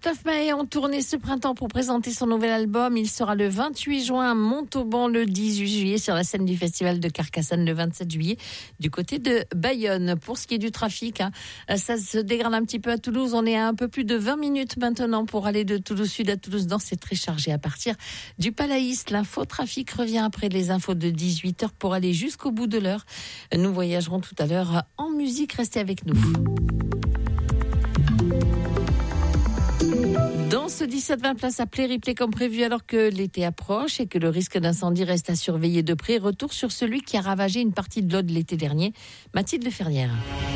Christophe Maé en tournée ce printemps pour présenter son nouvel album. Il sera le 28 juin à Montauban, le 18 juillet sur la scène du festival de Carcassonne, le 27 juillet du côté de Bayonne. Pour ce qui est du trafic, ça se dégrade un petit peu à Toulouse. On est à un peu plus de 20 minutes maintenant pour aller de Toulouse Sud à Toulouse Nord. C'est très chargé à partir du Palaïs. L'infotrafic revient après les infos de 18h pour aller jusqu'au bout de l'heure. Nous voyagerons tout à l'heure en musique. Restez avec nous. Dans ce 17-20 place appelé replay comme prévu alors que l'été approche et que le risque d'incendie reste à surveiller de près. Retour sur celui qui a ravagé une partie de l'Aude l'été dernier. Mathilde Ferrière.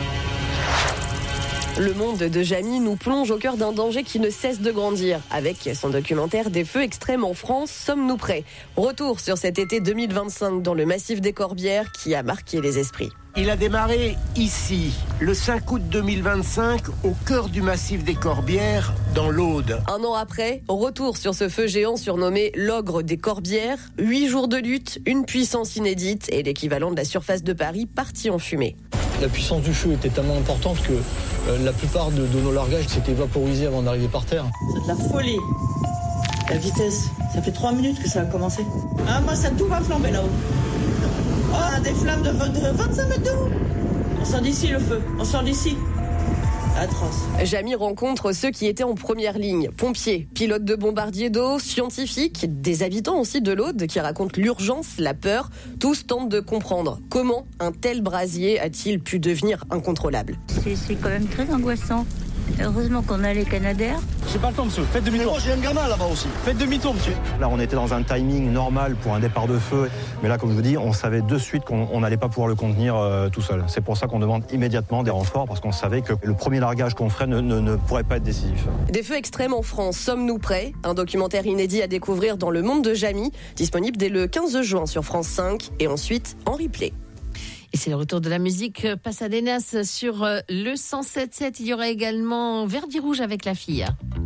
Le monde de Jamie nous plonge au cœur d'un danger qui ne cesse de grandir. Avec son documentaire Des feux extrêmes en France, sommes-nous prêts ? Retour sur cet été 2025 dans le massif des Corbières qui a marqué les esprits. Il a démarré ici, le 5 août 2025, au cœur du massif des Corbières, dans l'Aude. Un an après, retour sur ce feu géant surnommé l'ogre des Corbières. 8 jours de lutte, une puissance inédite et l'équivalent de la surface de Paris parti en fumée. La puissance du feu était tellement importante que la plupart de nos largages s'étaient vaporisés avant d'arriver par terre. C'est de la folie. La vitesse, ça fait 3 minutes que ça a commencé. Ah, moi, ça tout va flamber là-haut. Oh, on a des flammes de 25 mètres de haut. On sort d'ici le feu, on sort d'ici. Atroce. Jamie rencontre ceux qui étaient en première ligne. Pompiers, pilotes de bombardiers d'eau, scientifiques, des habitants aussi de l'Aude qui racontent l'urgence, la peur. Tous tentent de comprendre comment un tel brasier a-t-il pu devenir incontrôlable. C'est quand même très angoissant. Heureusement qu'on a les Canadair. J'ai pas le temps, monsieur. Faites demi-tour. Moi, j'ai un gamin là-bas aussi. Faites demi-tour, monsieur. Là, on était dans un timing normal pour un départ de feu. Mais là, comme je vous dis, on savait de suite qu'on n'allait pas pouvoir le contenir tout seul. C'est pour ça qu'on demande immédiatement des renforts, parce qu'on savait que le premier largage qu'on ferait ne pourrait pas être décisif. Des feux extrêmes en France, sommes-nous prêts ? Un documentaire inédit à découvrir dans Le Monde de Jamie, disponible dès le 15 juin sur France 5 et ensuite en replay. Et c'est le retour de la musique Pasadenas sur le 107.7. Il y aura également Verdi Rouge avec la fille.